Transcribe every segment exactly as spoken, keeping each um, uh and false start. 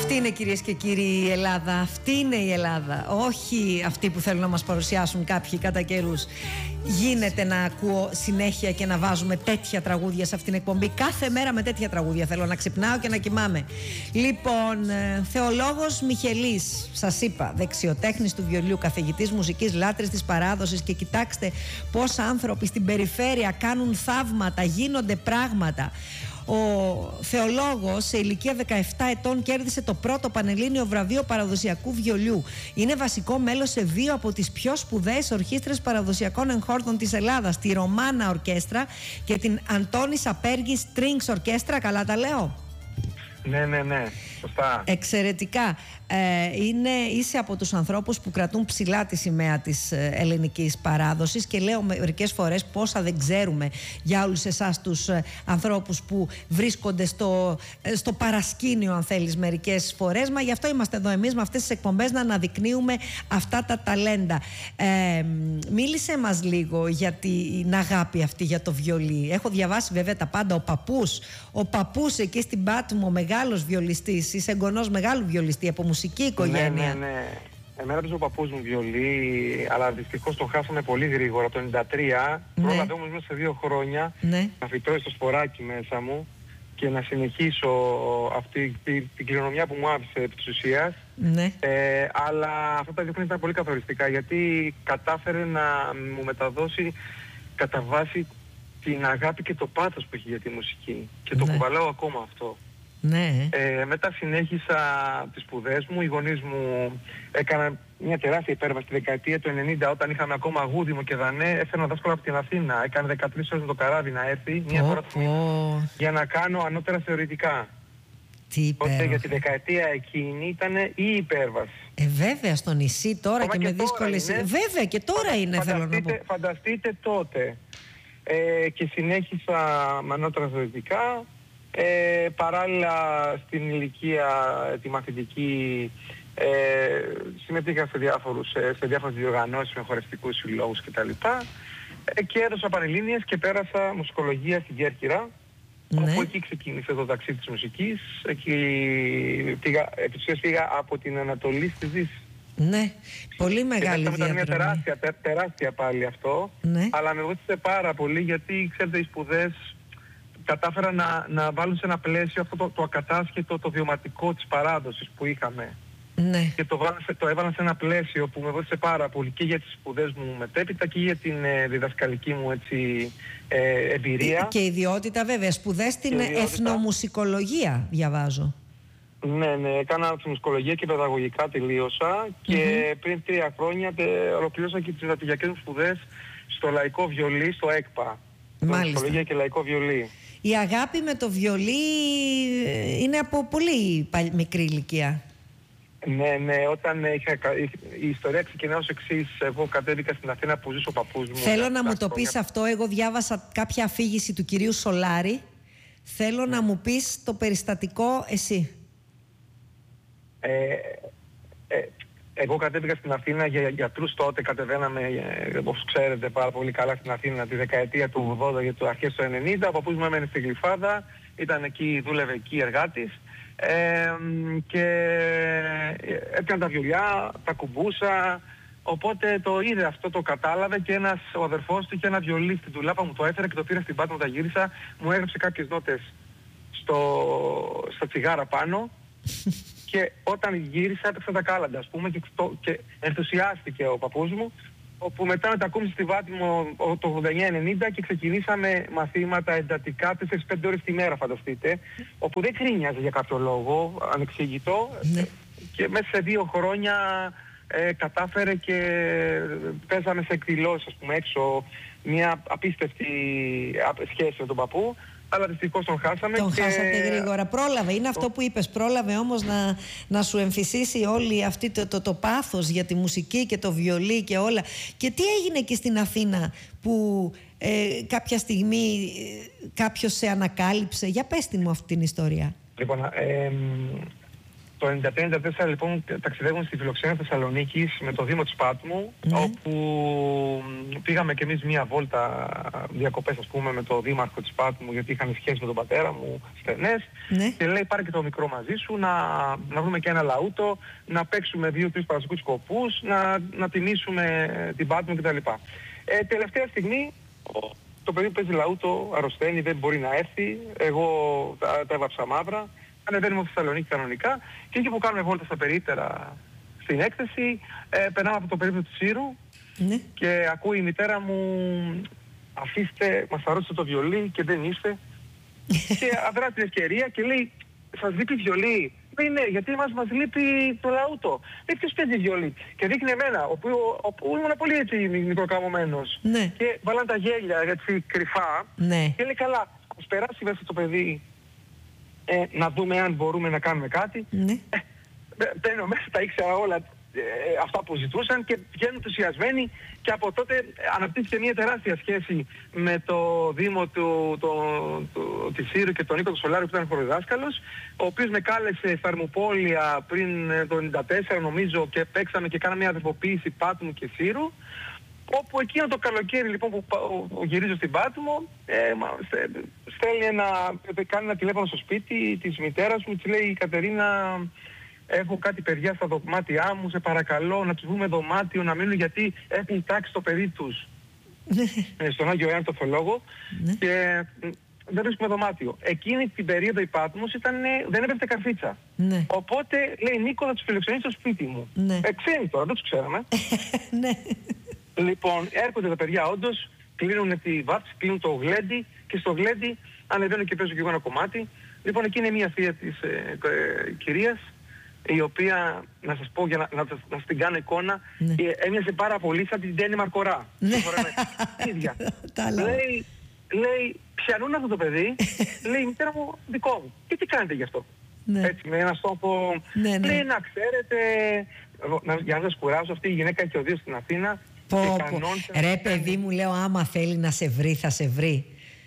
Αυτή είναι, κυρίες και κύριοι, η Ελλάδα. Αυτή είναι η Ελλάδα. Όχι αυτή που θέλουν να μας παρουσιάσουν κάποιοι κατά καιρούς. Γίνεται να ακούω συνέχεια και να βάζουμε τέτοια τραγούδια σε αυτήν την εκπομπή. Κάθε μέρα με τέτοια τραγούδια θέλω να ξυπνάω και να κοιμάμαι. Λοιπόν, θεολόγος Μιχελής, σας είπα, δεξιοτέχνης του βιολίου, καθηγητής μουσικής, λάτρης της παράδοσης, και κοιτάξτε πόσα άνθρωποι στην περιφέρεια κάνουν θαύματα, γίνονται πράγματα. Ο θεολόγος σε ηλικία δεκαεπτά ετών κέρδισε το πρώτο πανελλήνιο βραβείο παραδοσιακού βιολιού. Είναι βασικό μέλος σε δύο από τις πιο σπουδαίες ορχήστρες παραδοσιακών εγχόρδων της Ελλάδας, τη Ρωμάνα Ορκέστρα και την Αντώνη Σαπέργη Strings Ορκέστρα. Καλά τα λέω? Ναι, ναι, ναι. Σωστά. Εξαιρετικά. Ε, είναι, είσαι από τους ανθρώπους που κρατούν ψηλά τη σημαία της ε, ελληνικής παράδοσης, και λέω μερικές φορές πόσα δεν ξέρουμε για όλους εσάς τους ε, ανθρώπους που βρίσκονται στο, ε, στο παρασκήνιο, αν θέλεις, μερικές φορές. Μα γι' αυτό είμαστε εδώ εμείς με αυτές τις εκπομπές, να αναδεικνύουμε αυτά τα ταλέντα. Ε, μίλησε μας λίγο για την αγάπη αυτή για το βιολί. Έχω διαβάσει βέβαια τα πάντα. Ο παππούς, ο παππούς εκεί στην Πάτμο, ο μεγάλος βιολιστής, είσαι εγγονός μεγάλου βιολιστή από μουσική οικογένεια. Ναι, ναι, ναι. Εμένα έπαιζε ο παππούς μου βιολί, αλλά δυστυχώς το χάσαμε πολύ γρήγορα, το ενενήντα τρία. Ναι. Πρόλαβε όμως μέσα σε δύο χρόνια, ναι, να φυτρώσει το σποράκι μέσα μου και να συνεχίσω αυτή την, την κληρονομιά που μου άφησε επί της ουσίας. Ναι. Ε, αλλά αυτά τα δύο χρόνια ήταν πολύ καθοριστικά, γιατί κατάφερε να μου μεταδώσει κατά βάση την αγάπη και το πάθος που έχει για τη μουσική. Και το, ναι, κουβαλάω ακόμα αυτό. Ναι. Ε, μετά συνέχισα τις σπουδές μου. Οι γονείς μου έκαναν μια τεράστια υπέρβαση τη δεκαετία του ενενήντα, όταν είχαμε ακόμα Γούδιμο και Δανέ. Έφερνα δάσκαλο από την Αθήνα. Έκανε δεκατρείς ώρες με το καράβι να έρθει μια φορά το μήνα για να κάνω ανώτερα θεωρητικά. Τι Οπότε για τη δεκαετία εκείνη ήταν η υπέρβαση. Ε, βέβαια, στο νησί τώρα. Ακόμα και με δύσκολες... Βέβαια και τώρα είναι, θέλω να πω. Φανταστείτε τότε. Ε, και συνέχισα με ανώτερα θεωρητικά. Ε, παράλληλα στην ηλικία τη μαθητική ε, συμμετείχα σε, διάφορους, σε διάφορες διοργανώσεις με χορευτικούς συλλόγους κτλ. Ε, και έδωσα πανελλήνιες και πέρασα μουσικολογία στην Κέρκυρα, ναι, όπου εκεί ξεκίνησε το ταξίδι της μουσικής. Εκεί πήγα, επί πήγα από την Ανατολή στη Δύση. Ναι, πολύ μεγάλη διαδρομή. Ήταν μια τεράστια, τε, τεράστια πάλι αυτό, ναι, αλλά με βοήθησε πάρα πολύ, γιατί ξέρετε οι σπουδές κατάφερα να, να βάλουν σε ένα πλαίσιο αυτό το, το ακατάσχετο, το βιωματικό της παράδοσης που είχαμε. Ναι. Και το, το έβαλαν σε ένα πλαίσιο που με βοήθησε πάρα πολύ και για τις σπουδές μου μετέπειτα και για την ε, διδασκαλική μου, έτσι, ε, εμπειρία. Και ιδιότητα βέβαια, σπουδές στην εθνομουσικολογία διαβάζω. Ναι, ναι, έκανα μουσικολογία και παιδαγωγικά τελείωσα, και mm-hmm. πριν τρία χρόνια τε, ολοκλήρωσα και τις διδακτορικές μου σπουδές στο λαϊκό βιολί, στο ΕΚΠΑ. Μουσικολογία και λαϊκό βιολί. Η αγάπη με το βιολί είναι από πολύ μικρή ηλικία. Ναι, ναι, όταν είχα, η ιστορία ξεκινάει ως εξής. Εγώ κατέβηκα στην Αθήνα που ζούσε ο παππούς μου. Θέλω να μου το πεις αυτό. Εγώ διάβασα κάποια αφήγηση του κυρίου Σολάρη. Θέλω ναι. να μου πεις το περιστατικό εσύ. Ε, ε, εγώ κατέβηκα στην Αθήνα για γιατρούς τότε. Κατεβαίναμε, ε, όπως ξέρετε πάρα πολύ καλά, στην Αθήνα τη δεκαετία του ογδόντα και του αρχές του ενενήντα. Ο παππούς μου έμενε στη Γλυφάδα. Ήταν εκεί, δούλευε εκεί εργάτης. Ε, και έκανε τα βιολιά, τα κουμπούσα, οπότε το είδε αυτό, το κατάλαβε, και ένας, ο αδερφός του είχε ένα βιολί στην τουλάπα, μου το έφερε και το πήρα στην Πάτμο, μου τα γύρισα, μου έγραψε κάποιες νότες στο, στα τσιγάρα πάνω και όταν γύρισα έπαιξα τα κάλαντα, ας πούμε, και, το, και ενθουσιάστηκε ο παππούς μου, όπου μετά μετακόμισε στη Βάτμο το ογδόντα εννιά ενενήντα και ξεκινήσαμε μαθήματα εντατικά τέσσερις πέντε ώρες τη μέρα, φανταστείτε, όπου δεν κρίνιαζε για κάποιο λόγο, ανεξήγητο, ναι. Και μέσα σε δύο χρόνια ε, κατάφερε και παίζαμε σε εκδηλώσεις, ας πούμε, έξω, μια απίστευτη σχέση με τον παππού. Αλλά δυστυχώς τον χάσαμε. Τον και... χάσατε γρήγορα. Πρόλαβε, είναι αυτό που είπες. Πρόλαβε όμως να, να σου εμφυσίσει όλη αυτή το, το, το πάθος για τη μουσική και το βιολί και όλα. Και τι έγινε εκεί στην Αθήνα που ε, κάποια στιγμή ε, κάποιος σε ανακάλυψε? Για πες την μου αυτή την ιστορία. Λοιπόν, ε, Το ενενήντα τρία ενενήντα τέσσερα λοιπόν ταξιδεύουμε στη φιλοξενία Θεσσαλονίκης με το Δήμο της Πάτμου, Ναι. όπου πήγαμε κι εμείς μία βόλτα διακοπές, ας πούμε, με το Δήμαρχο της Πάτμου, γιατί είχαν σχέση με τον πατέρα μου στενές. Ναι. Και λέει πάρε και το μικρό μαζί σου, να, να βρούμε και ένα λαούτο, να παίξουμε δύο-τρεις παρασικούς σκοπούς, να, να τιμήσουμε την Πάτμου κτλ. Ε, τελευταία στιγμή το παιδί που παίζει λαούτο αρρωσταίνει, δεν μπορεί να έρθει, εγώ τα, τα έβαψα μαύρα. Ανεβαίνουμε στη Θεσσαλονίκη κανονικά και εκεί που κάνουμε βόλτα στα περίπτερα στην έκθεση, ε, περνάμε από το περίπτερο του Σύρου, Ναι. και ακούει η μητέρα μου, αφήστε, μας αρρώστησε το βιολί και δεν είστε. Και αδρά την ευκαιρία και λέει, σας λείπει βιολί? Λέει ναι, γιατί μας, μας λείπει το λαούτο. Λέει ποιος παίζει βιολί? Και δείχνει εμένα, όπου, όπου ήμουν πολύ έτσι μικροκαμωμένος. Ναι. Και βάλαν τα γέλια έτσι κρυφά. Ναι. Και λέει καλά, ας περάσει μέσα το παιδί, ε, να δούμε αν μπορούμε να κάνουμε κάτι. Ναι. Ε, μπαίνω μέσα, τα ήξερα όλα ε, αυτά που ζητούσαν και βγαίνουν ενθουσιασμένοι, και από τότε αναπτύχθηκε μια τεράστια σχέση με το Δήμο του, το, του, της Σύρου και τον Νίκο του Σολάριου, που ήταν χωροδάσκαλος, ο οποίος με κάλεσε στα Ερμοπόλια πριν το ενενήντα τέσσερα νομίζω, και παίξαμε και κάναμε μια αδερφοποίηση Πάτμου και Σύρου, όπου εκείνο το καλοκαίρι λοιπόν που γυρίζω στην Πάτμο, ε, στέλνει ένα, κάνει ένα τηλέφωνο στο σπίτι της μητέρας μου, της λέει η Κατερίνα, έχω κάτι παιδιά στα δωμάτια μου, σε παρακαλώ να τους βρούμε δωμάτιο να μείνουν, γιατί έχουν τάξει το παιδί τους ε, στον Άγιο Ιωάννη το Θεολόγο, Ναι. και δεν βρίσκουμε δωμάτιο. Εκείνη την περίοδο η Πάτμος ήταν, δεν έπεφτε καρφίτσα. Ναι. Οπότε λέει Νίκο, θα τους φιλοξενήσω στο σπίτι μου. Ναι. Ε, ξένοι τώρα, δεν τους ξέραμε. Ναι. Λοιπόν, έρχονται τα παιδιά όντως, κλείνουν τη βάψη, κλείνουν το γλέντι, και στο γλέντι ανεβαίνω και παίζω και εγώ ένα κομμάτι. Λοιπόν, εκεί είναι μια θεία της ε, ε, κυρίας, η οποία, να σας πω, για να, να, να σας την κάνω εικόνα, Ναι. ε, έμοιαζε πάρα πολύ σαν την Ντένι Μαρκορά. Ναι. Ίδια. Τα λέω. Λέει, λέει, πιανούν αυτό το παιδί, λέει η μητέρα μου, δικό μου. Και τι κάνετε γι' αυτό? Ναι. Έτσι, με ένα τόπο, Ναι, ναι. λέει, να ξέρετε, να, για να σας κουράσω, αυτή η γυναίκα έχει οδείο στην Αθήνα. Πω, και πω. κανόνισε Ρε να παιδί στέλνει- μου, λέω, άμα θέλει να σε βρει, θα σε βρει.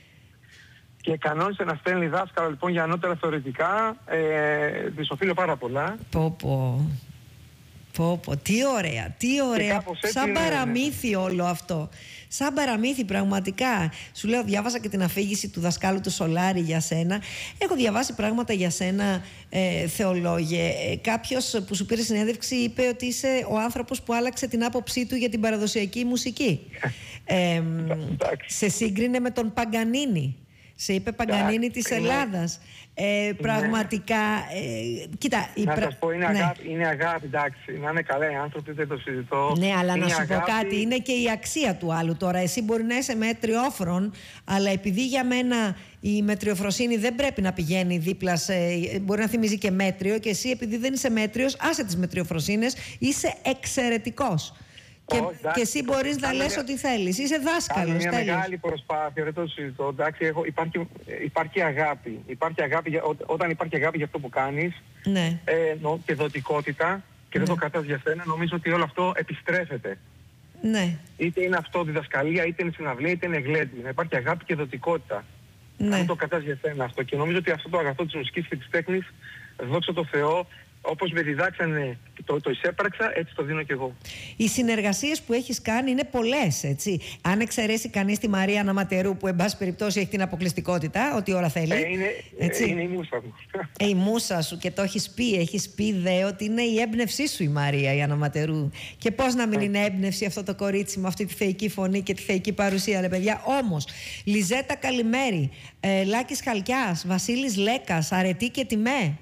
Και κανόνισε να στέλνει δάσκαλο λοιπόν για ανώτερα θεωρητικά, ε, της οφείλω πάρα πολλά. Πω πω. Πω πω. Τι ωραία, τι ωραία. κάπως έτσι Σαν είναι, παραμύθι όλο αυτό. Σαν παραμύθι πραγματικά. Σου λέω, διάβασα και την αφήγηση του δασκάλου του Σολάρη για σένα. Έχω διαβάσει πράγματα για σένα, ε, θεολόγε. Ε, κάποιος που σου πήρε συνέντευξη είπε ότι είσαι ο άνθρωπος που άλλαξε την άποψή του για την παραδοσιακή μουσική. Ε, Εντάξει. σε σύγκρινε με τον Παγκανίνη. Σε είπε Παγκανίνη Εντάξει, της είναι- Ελλάδας. Ε, πραγματικά, ε, κοίτα... η Να πρα- σας πω, είναι, ναι. αγάπη, είναι αγάπη, εντάξει, να είναι καλά οι άνθρωποι, δεν το συζητώ. Ναι, αλλά Είναι να σου αγάπη. πω κάτι, είναι και η αξία του άλλου τώρα. Εσύ μπορεί να είσαι μετριόφρον, αλλά επειδή για μένα η μετριοφροσύνη δεν πρέπει να πηγαίνει δίπλα σε... Μπορεί να θυμίζει και μέτριο, και εσύ επειδή δεν είσαι μέτριος, άσε τις μετριοφροσύνες, είσαι εξαιρετικός. Και, Ω, εντάξει, και εσύ μπορείς να κάνω λες μια- ό,τι θέλεις. Είσαι Κάνει δάσκαλος, μια τέλος. μεγάλη προσπάθεια, δεν το συζητώ. Εντάξει, έχω, υπάρχει, υπάρχει αγάπη. Υπάρχει αγάπη για, ό, όταν υπάρχει αγάπη για αυτό που κάνεις, Ναι, ε, νο, και δοτικότητα, και δεν Ναι. το κρατάς για σένα, νομίζω ότι όλο αυτό επιστρέφεται. ναι, Είτε είναι αυτό διδασκαλία, είτε είναι συναυλία, είτε είναι γλέντι. Να υπάρχει αγάπη και δοτικότητα. ναι. Δεν το κρατάς για σένα αυτό. Και νομίζω ότι αυτό το αγαθό της μουσικής και της τέχνης, δόξα τω Θεώ, όπως με διδάξανε και το, το εισέπραξα, έτσι το δίνω κι εγώ. Οι συνεργασίες που έχεις κάνει είναι πολλές, έτσι. Αν εξαιρέσει κανείς τη Μαρία Αναματερού, που εν πάση περιπτώσει έχει την αποκλειστικότητα, ό,τι ώρα θέλει. Ε, είναι, ε, έτσι. είναι η μούσα μου. Ε, η μούσα σου, και το έχεις πει, έχεις πει δε ότι είναι η έμπνευσή σου η Μαρία η Αναματερού. Και πώς να μην είναι έμπνευση αυτό το κορίτσι με αυτή τη θεϊκή φωνή και τη θεϊκή παρουσία, ρε παιδιά. Όμως, Λιζέτα Καλημέρη, ε, Λάκης Χαλκιάς, Βασίλης Λέκας, Αρετή και Τιμέ.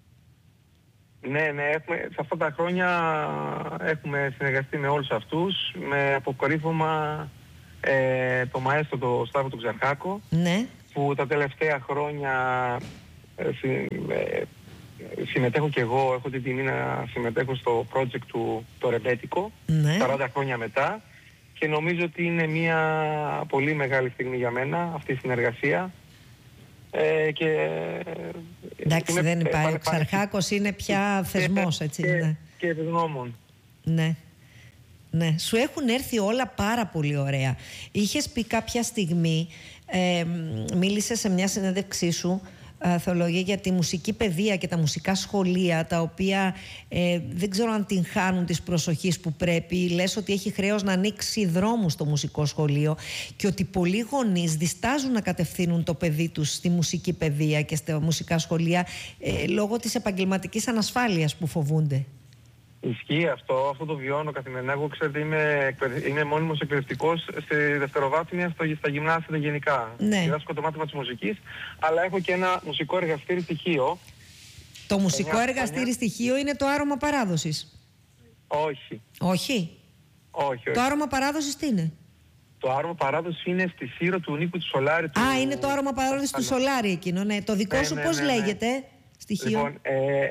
Ναι, ναι, έχουμε, σε αυτά τα χρόνια έχουμε συνεργαστεί με όλους αυτούς, με αποκορύφωμα ε, το μαέστρο το Σταύρο του Ξαρχάκο, Ναι, που τα τελευταία χρόνια ε, συ, ε, συμμετέχω κι εγώ, έχω την τιμή να συμμετέχω στο project του το Ρεμπέτικο, ναι. σαράντα χρόνια μετά, και νομίζω ότι είναι μια πολύ μεγάλη στιγμή για μένα αυτή η συνεργασία. Ε, και, Εντάξει, είμαι, δεν ε, υπάρχει. Ο πάνε- πάνε- Ξαρχάκος είναι πια θεσμός, έτσι. και, Ναι. και ευγνώμων. Ναι. Ναι. Σου έχουν έρθει όλα πάρα πολύ ωραία. Είχες πει κάποια στιγμή, ε, μίλησες σε μια συνέντευξή σου, Θεολόγια, για τη μουσική παιδεία και τα μουσικά σχολεία, τα οποία ε, δεν ξέρω αν την χάνουν της προσοχής που πρέπει. Λες ότι έχει χρέος να ανοίξει δρόμους στο μουσικό σχολείο και ότι πολλοί γονείς διστάζουν να κατευθύνουν το παιδί τους στη μουσική παιδεία και στα μουσικά σχολεία ε, λόγω της επαγγελματικής ανασφάλειας που φοβούνται. Ισχύει αυτό, αυτό το βιώνω καθημερινά. Εγώ ξέρετε είμαι, είμαι μόνιμος εκπαιδευτικός στη δευτεροβάθμια στο, στα γυμνάσια γενικά. Ναι. Διδάσκω το μάθημα της μουσικής, αλλά έχω και ένα μουσικό εργαστήρι στοιχείο. Το μουσικό εργαστήρι στοιχείο είναι το άρωμα παράδοσης. Όχι. Όχι. Όχι, όχι. Το άρωμα παράδοσης τι είναι? Το άρωμα παράδοσης είναι στη Σύρο του Νίκου του Σολάρη. Του... Α, είναι το άρωμα παράδοσης του Σολάρη εκείνο, ναι. Το δικό ναι, σου ναι, πώς ναι, ναι. λέγεται? Στοιχείο. Λοιπόν, ε,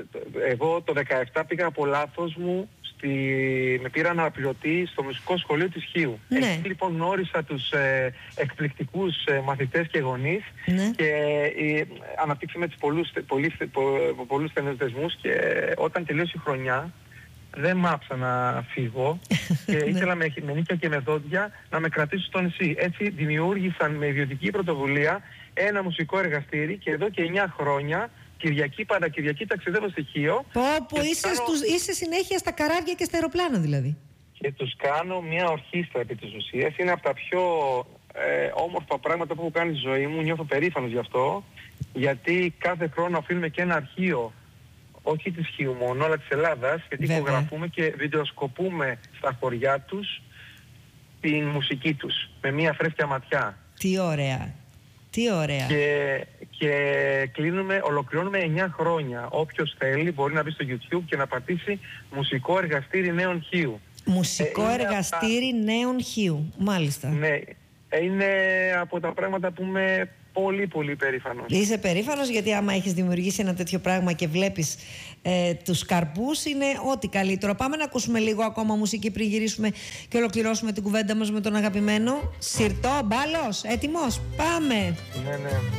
εγώ το δεκαεπτά πήγα από λάθος μου, στη, με πήρα αναπληρωτή στο μουσικό σχολείο της Χίου. Ναι. Εκεί λοιπόν γνώρισα τους ε, εκπληκτικούς ε, μαθητές και γονείς, ναι. και ε, αναπτύξαμε τις πολλούς, πολλούς, πο, πολλούς στενούς δεσμούς, και όταν τελείωσε η χρονιά δεν μ' άψα να φύγω και ήθελα με, με νύχια και με δόντια να με κρατήσω στο νησί. Έτσι δημιούργησαν με ιδιωτική πρωτοβουλία ένα μουσικό εργαστήρι και εδώ και εννιά χρόνια Κυριακή Παρακυριακή ταξιδεύω στη Χίο. Πω πω, είσαι, κάνω... στους, είσαι συνέχεια στα καράβια και στα αεροπλάνα δηλαδή. Και τους κάνω μια ορχήστρα επί της ουσίας. Είναι από τα πιο ε, όμορφα πράγματα που έχω κάνει στη ζωή μου. Νιώθω περήφανος γι' αυτό. Γιατί κάθε χρόνο αφήνουμε και ένα αρχείο, όχι της Χίου μόνο, αλλά της Ελλάδας. Γιατί ηχογραφούμε και βιντεοσκοπούμε στα χωριά τους την μουσική τους με μια φρέσκια ματιά. Τι ωραία. Τι ωραία. Και, και κλείνουμε, ολοκληρώνουμε εννιά χρόνια. Όποιος θέλει μπορεί να μπει στο YouTube και να πατήσει μουσικό εργαστήρι Νέων Χίου. Μουσικό ε, εργαστήρι αυτά... Νέων Χίου, μάλιστα. Ναι, είναι από τα πράγματα που είμαι πολύ πολύ περήφανος. Είσαι περήφανος γιατί άμα έχεις δημιουργήσει ένα τέτοιο πράγμα και βλέπεις ε, τους καρπούς, είναι ό,τι καλύτερο. Πάμε να ακούσουμε λίγο ακόμα μουσική πριν γυρίσουμε και ολοκληρώσουμε την κουβέντα μας με τον αγαπημένο Συρτό. Μπάλος, έτοιμος, πάμε! Ναι, ναι.